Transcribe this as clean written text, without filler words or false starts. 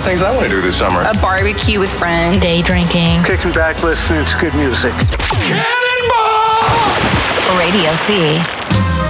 of things I want to do this summer. A barbecue with friends. Day drinking. Kicking back, listening to good music. Cannonball! Radio C.